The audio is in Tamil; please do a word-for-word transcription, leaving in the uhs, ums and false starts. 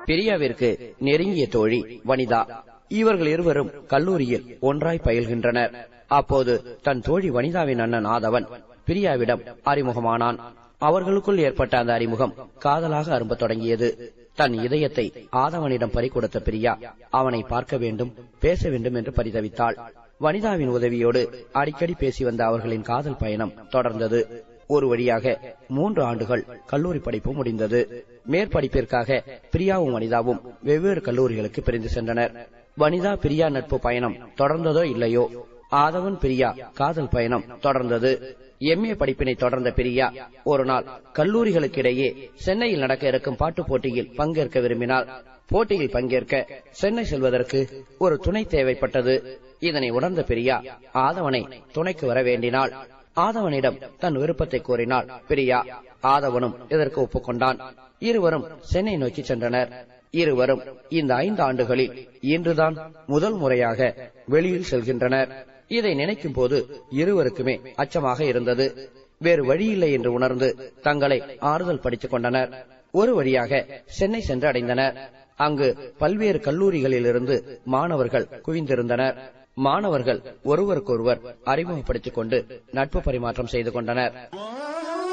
பிரியாவிற்கு நெருங்கிய தோழி வனிதா. இவர்கள் இருவரும் கல்லூரியில் ஒன்றாய் பயில்கின்றனர். அப்போது தன் தோழி வனிதாவின் அண்ணன் ஆதவன் பிரியாவிடம் அறிமுகமானான். அவர்களுக்குள் ஏற்பட்ட அந்த அறிமுகம் காதலாக அரும்பத் தொடங்கியது. தன் இதயத்தை ஆதவனிடம் பறிகொடுத்த பிரியா அவனை பார்க்க வேண்டும், பேச வேண்டும் என்று பரிதவித்தாள். வனிதாவின் உதவியோடு அடிக்கடி பேசி வந்த அவர்களின் காதல் பயணம் தொடர்ந்தது. ஒரு வழியாக மூன்று ஆண்டுகள் கல்லூரி படிப்பு முடிந்தது. மேற்படிப்பிற்காக பிரியாவும் வனிதாவும் வெவ்வேறு கல்லூரிகளுக்கு பிரிந்து சென்றனர். வனிதா பிரியா நட்பு பயணம் தொடர்ந்ததோ இல்லையோ, ஆதவன் பிரியா காதல் பயணம் தொடர்ந்தது. எம்ஏ படிப்பினை தொடர்ந்த பிரியா ஒரு நாள் கல்லூரிகளுக்கிடையே சென்னையில் நடக்க இருக்கும் பாட்டு போட்டியில் பங்கேற்க விரும்பினார். போட்டியில் பங்கேற்க சென்னை செல்வதற்கு ஒரு துணை தேவைப்பட்டது. இதனை உணர்ந்த பிரியா ஆதவனை துணைக்கு வர வேண்டினாள். ஆதவனிடம் தன் விருப்பத்தை கோரினாள் பிரியா. ஆதவனும் இதற்கு ஒப்புக்கொண்டான். இருவரும் சென்னை நோக்கி சென்றனர். இருவரும் இந்த ஐந்து ஆண்டுகளில் இன்றுதான் முதல் முறையாக வெளியில் செல்கின்றனர். இதை நினைக்கும் போது இருவருக்குமே அச்சமாக இருந்தது. வேறு வழியில்லை என்று உணர்ந்து தங்களை ஆறுதல் படித்துக் கொண்டனர். ஒரு வழியாக சென்னை சென்று அடைந்தனர். அங்கு பல்வேறு கல்லூரிகளிலிருந்து மாணவர்கள் குவிந்திருந்தனர். மாணவர்கள் ஒருவருக்கொருவர் அறிமுகப்படுத்திக் கொண்டு நட்பு பரிமாற்றம் செய்து கொண்டனர்.